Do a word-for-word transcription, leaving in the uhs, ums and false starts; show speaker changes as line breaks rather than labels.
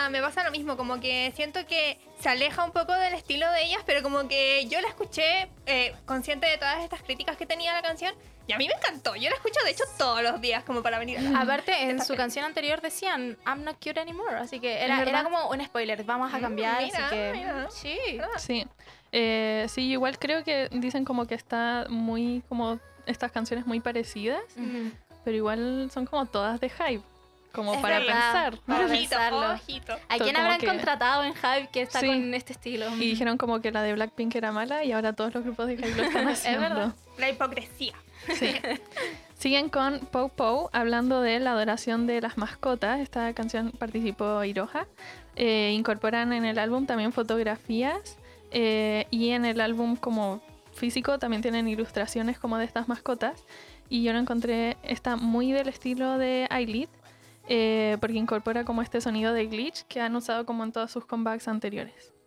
pasa, me pasa lo mismo, como que siento que se aleja un poco del estilo de ellas, pero como que yo la escuché eh, consciente de todas estas críticas que tenía la canción, y a mí me encantó. Yo la escucho, de hecho, todos los días, como para venir a la...
Aparte, en
Esta
su
peli.
canción anterior decían I'm not cute anymore, así que era,
¿Es verdad?
era como un spoiler, vamos a cambiar,
Mm, mira,
así que
mira.
sí.
Sí, eh, sí, igual creo que dicen como que está muy, como estas canciones muy parecidas,
Ujú.
pero igual son como todas de Hype, como
Es
para
verdad.
pensar.
Para
Ojito,
pensarlo.
ojito.
¿A quién
Como
habrán
que-
contratado en Hype que está
Sí.
con este estilo?
Y dijeron como que la de Blackpink era mala y ahora todos los grupos de Hype lo están haciendo.
verdad.
La hipocresía.
Sí. Siguen con Pou Pou, hablando de la adoración de las mascotas. Esta canción participó Iroha. Eh, incorporan en el álbum también fotografías eh, y en el álbum como físico también tienen ilustraciones como de estas mascotas. Y yo lo encontré, está muy del estilo de Eyelid, eh, porque incorpora como este sonido de glitch que han usado como en todos sus comebacks anteriores.